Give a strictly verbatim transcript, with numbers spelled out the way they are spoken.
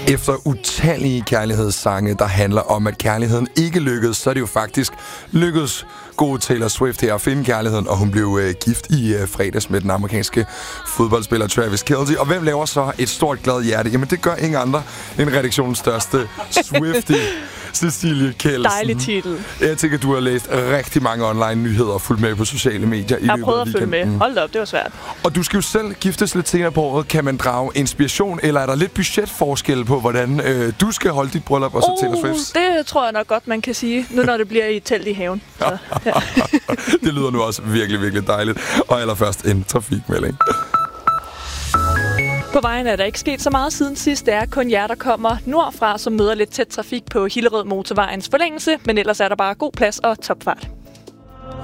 Efter utallige kærlighedssange, der handler om, at kærligheden ikke lykkedes, så er det jo faktisk lykkedes gode Taylor Swift her at finde kærligheden, og hun blev øh, gift i øh, fredags med den amerikanske fodboldspiller Travis Kelce. Og hvem laver så et stort glad hjerte? Jamen det gør ingen andre end redaktionens største Swiftie, Cecilie Kjeldsen. Dejlig titel. Jeg tænker, du har læst rigtig mange online-nyheder og fulgt med på sociale medier i løbet af weekenden. Jeg har prøvet at følge med. Hold da op, det var svært. Og du skal jo selv giftes lidt senere på året. Kan man drage inspiration, eller er der lidt budgetforskel på, hvordan øh, du skal holde dit bryllup og så oh, Taylor Swift? Det tror jeg nok godt, man kan sige, nu når det bliver i et telt i haven. Så, ja. Det lyder nu også virkelig, virkelig dejligt. Og allerførst en trafikmelding. På vejen er der ikke sket så meget siden sidst. Det er kun jer, der kommer nordfra, som møder lidt tæt trafik på Hillerød Motorvejens forlængelse. Men ellers er der bare god plads og topfart.